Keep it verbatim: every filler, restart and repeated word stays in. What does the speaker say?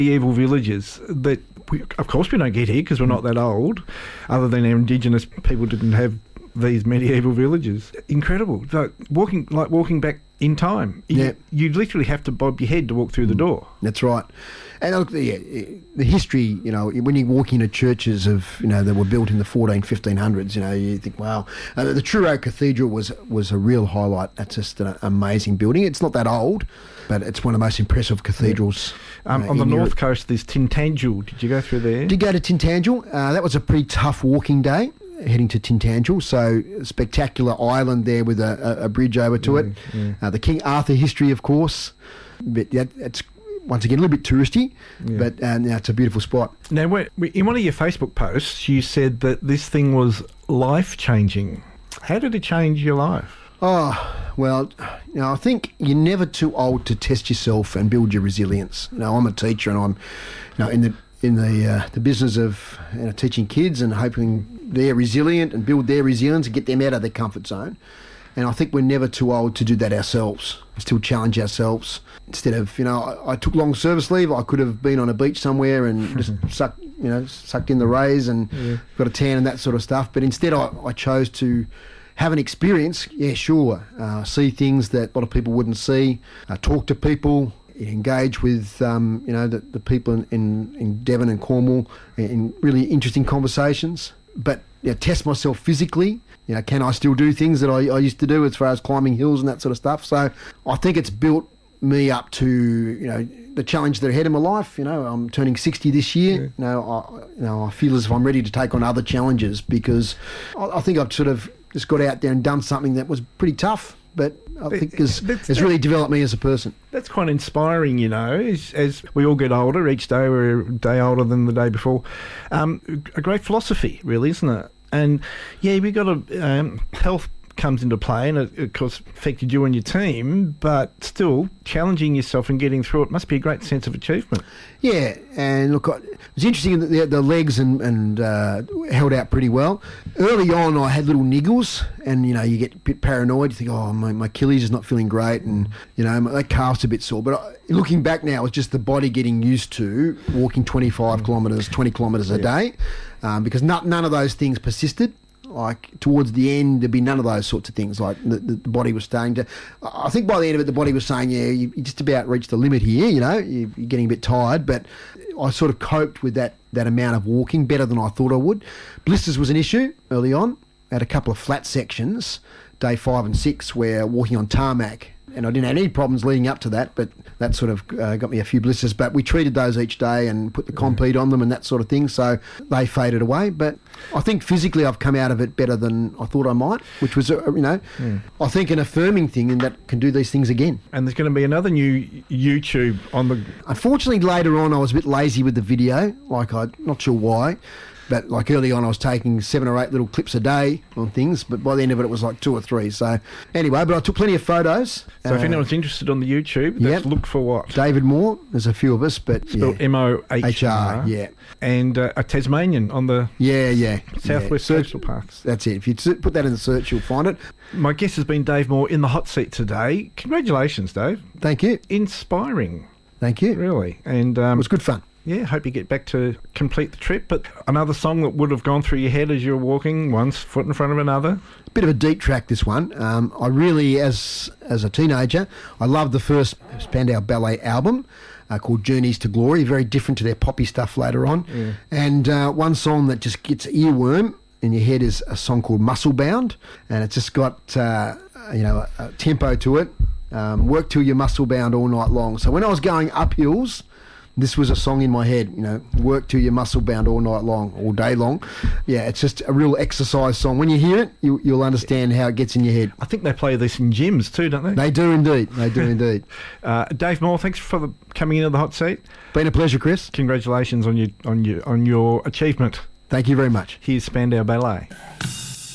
medieval villages that, we, of course, we don't get here because we're not that old. Other than our Indigenous people didn't have these medieval villages. Incredible. Like walking, like walking back in time. You, Yeah. you literally have to bob your head to walk through the door. That's right. And look, yeah, the history, you know, when you walk into churches of, you know, that were built in the fourteen, fifteen hundreds, you know, you think, wow. Uh, the Truro Cathedral was was a real highlight. That's just an amazing building. It's not that old, but it's one of the most impressive cathedrals. Um, uh, on the in north Europe. coast, there's Tintagel. Did you go through there? Did go to Tintagel. Uh, that was a pretty tough walking day, heading to Tintagel. So a spectacular island there with a, a, a bridge over to it. yeah. Uh, the King Arthur history, of course. But that, that's, once again, a little bit touristy, Yeah. but um, yeah, it's a beautiful spot. Now, we- we- in one of your Facebook posts, you said that this thing was life-changing. How did it change your life? Oh, well, you know, I think you're never too old to test yourself and build your resilience. You know, I'm a teacher and I'm, you know, in the in the uh, the business of you know, teaching kids and hoping they're resilient and build their resilience and get them out of their comfort zone. And I think we're never too old to do that ourselves. Still challenge ourselves. Instead of, you know, I, I took long service leave. I could have been on a beach somewhere and just sucked, you know, sucked in the rays and Yeah. got a tan and that sort of stuff. But instead, I, I chose to have an experience. Yeah, sure. Uh, see things that a lot of people wouldn't see. Uh, talk to people. Engage with, um, you know, the, the people in, in, in Devon and Cornwall in really interesting conversations. But you know, test myself physically. You know, can I still do things that I, I used to do as far as climbing hills and that sort of stuff? So I think it's built me up to, you know, the challenge that are ahead in my life. You know, I'm turning sixty this year. Yeah. You know, I, you know, I feel as if I'm ready to take on other challenges because I, I think I've sort of just got out there and done something that was pretty tough, but I think has, That's- has really developed me as a person. That's quite inspiring, you know, as, as we all get older. Each day we're a day older than the day before. Um, a great philosophy, really, isn't it? And, yeah, we got to... Um, health comes into play and it, of course, affected you and your team, but still, challenging yourself and getting through it must be a great sense of achievement. Yeah, and look, it was interesting that the, the legs and, and uh, held out pretty well. Early on, I had little niggles, and you know, you get a bit paranoid. You think, oh, my, my Achilles is not feeling great, and you know, my, that calf's a bit sore. But I, looking back now, it's just the body getting used to walking twenty-five kilometres, twenty kilometres a day, um, because not, none of those things persisted. Like towards the end, there'd be none of those sorts of things. Like the, the, the body was starting to. I think by the end of it, the body was saying, "Yeah, you, you just about reached the limit here. You know, you, you're getting a bit tired." But I sort of coped with that that amount of walking better than I thought I would. Blisters was an issue early on. I had a couple of flat sections, day five and six, where walking on tarmac. And I didn't have any problems leading up to that, but that sort of uh, got me a few blisters. But we treated those each day and put the Compete on them and that sort of thing, so they faded away. But I think physically I've come out of it better than I thought I might, which was, uh, you know, Mm. I think an affirming thing in that can do these things again. And there's going to be another new YouTube on the... Unfortunately, later on I was a bit lazy with the video, like I'm not sure why. But like early on, I was taking seven or eight little clips a day on things. But by the end of it, it was like two or three. So anyway, but I took plenty of photos. So if Uh, anyone's interested on the YouTube, yep. let's look for what? David Moore, there's a few of us, but Spelled yeah. M O H H R, R. yeah. And uh, a Tasmanian on the Yeah, yeah. Southwest yeah. Coastal Paths. That's it. If you s- put that in the search, you'll find it. My guest has been Dave Moore in the hot seat today. Congratulations, Dave. Thank you. Inspiring, Thank you. really. And It um, was good fun. yeah, hope you get back to complete the trip. But another song that would have gone through your head as you were walking, one's foot in front of another. Bit of a deep track, this one. Um, I really, as as a teenager, I loved the first Spandau Ballet album uh, called Journeys to Glory, very different to their poppy stuff later on. Yeah. And uh, one song that just gets earworm in your head is a song called Muscle Bound, and it's just got, uh, you know, a, a tempo to it. Um, work till you're muscle bound all night long. So when I was going up hills, this was a song in my head, you know, work till you're muscle bound all night long, all day long. Yeah, it's just a real exercise song. When you hear it, you, you'll understand how it gets in your head. I think they play this in gyms too, don't they? They do indeed. They do indeed. Uh, Dave Moore, thanks for the, coming into the hot seat. Been a pleasure, Chris. Congratulations on your on your on your achievement. Thank you very much. Here's Spandau Ballet.